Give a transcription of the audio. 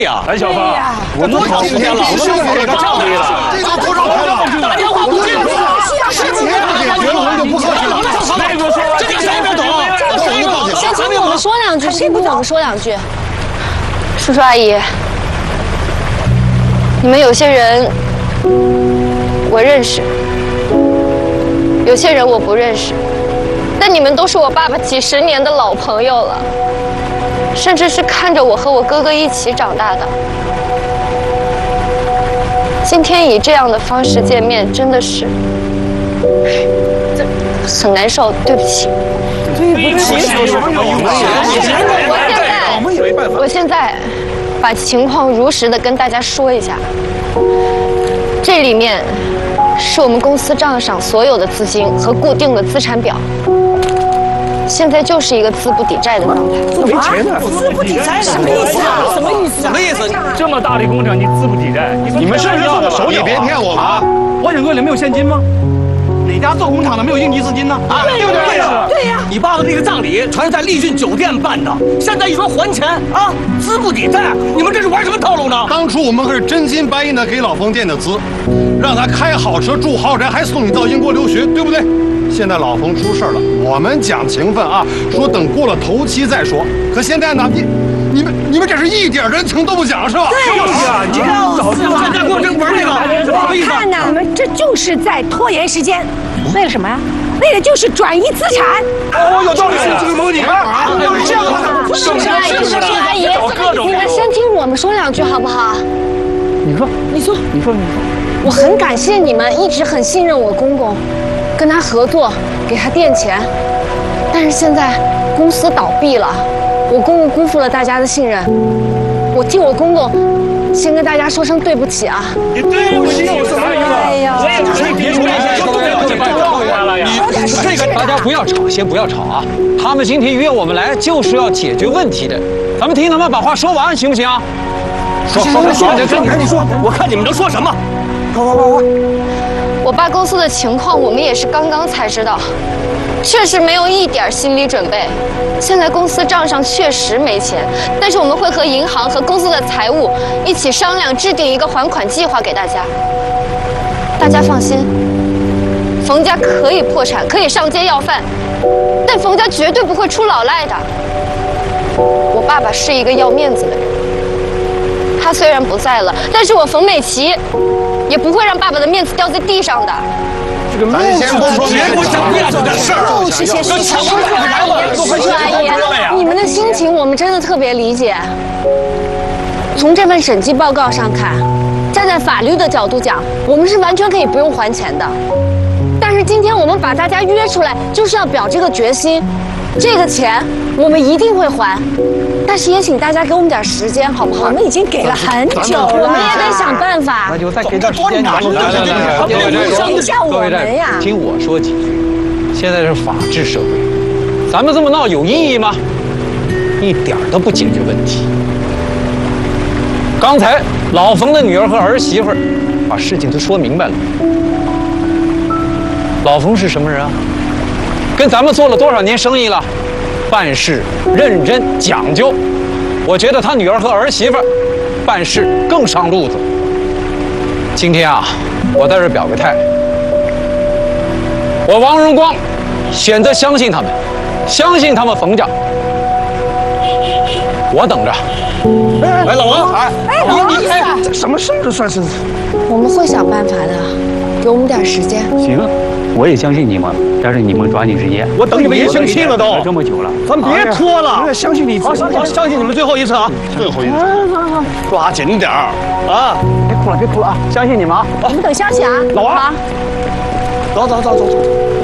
呀！ 哎，小芳， 我们好今天了，我们给他照理了，这就多少开了， 打电话不接， 事情不解决了，我们就不客气了。 那个说， 这个谁也别懂， 先听我们说两句，先听我们说两句。叔叔阿姨，你们有些人我认识，有些人我不认识，但你们都是我爸爸几十年的老朋友了。甚至是看着我和我哥哥一起长大的。今天以这样的方式见面，真的是很难受，对不起。 对不起， 我现在把情况如实的跟大家说一下。这里面是我们公司账上所有的资金和固定的资产表。现在就是一个资不抵债的状态。 没钱的，资不抵债什么意思啊？什么意思？ 什么意思？ 这么大的工程，你资不抵债？ 你们是不是做的手脚？别骗我们啊！ 我想问你没有现金吗？哪家做工厂的没有应急资金呢？ 啊，对不对？ 对呀。 你爸爸那个葬礼全是在丽骏酒店办的，现在一说还钱啊，资不抵债，你们这是玩什么套路呢？ 当初我们可是真金白银的给老冯垫的资，让他开好车住豪宅，还送你到英国留学，对不对？现在老冯出事了，我们讲情分啊，说等过了头七再说。可现在呢，你们这是一点人情都不讲是吧？ 对呀，你早知道现在过这玩这个，什么意思？ 看呐，你们这就是在拖延时间，为了什么呀？为了就是转移资产。 哦，有道理，这个萌你看，这样叔叔阿姨，叔叔阿姨，你们先听我们说两句好不好？ 你说。 我很感谢你们一直很信任我公公。跟他合作，给他垫钱，但是现在公司倒闭了，我公公辜负了大家的信任，我替我公公先跟大家说声对不起啊！ 你对不起有什么用？ 哎呀， 我也只是别说这个大家不要吵，先不要吵啊！他们今天约我们来就是要解决问题的，咱们听他们把话说完，行不行？说，赶紧说， 我看你们都说什么？ 快！ 我爸公司的情况，我们也是刚刚才知道，确实没有一点心理准备。现在公司账上确实没钱，但是我们会和银行和公司的财务一起商量，制定一个还款计划给大家。大家放心，冯家可以破产，可以上街要饭，但冯家绝对不会出老赖的。我爸爸是一个要面子的人，他虽然不在了，但是我冯美琪也不会让爸爸的面子掉在地上的。 这个咱先不说别给我讲面子的事儿， 就是些事情。 叔叔阿姨，你们的心情我们真的特别理解。从这份审计报告上看，站在法律的角度讲，我们是完全可以不用还钱的。但是今天我们把大家约出来，就是要表这个决心。这个钱我们一定会还，但是也请大家给我们点时间，好不好？ 我们已经给了很久了， 我们也得想办法。 那就再给点时间。 来，听一下我们呀！ 听我说几句。现在是法治社会，咱们这么闹有意义吗？一点都不解决问题。刚才老冯的女儿和儿媳妇把事情都说明白了。老冯是什么人啊？跟咱们做了多少年生意了，办事认真讲究。我觉得他女儿和儿媳妇办事更上路子。今天啊，我在这表个态，我王荣光选择相信他们，相信他们冯家。我等着。 哎，老王， 你这什么事这算是？ 我们会想办法的，给我们点时间。 行，我也相信你们，但是你们抓紧时间。 我等你们一星期了都， 这么久了， 咱别拖了。 相信你， 好，相信你们最后一次啊， 最后一次， 抓紧点儿啊！ 别哭了啊！相信你们啊！ 我们等消息啊， 老王，走。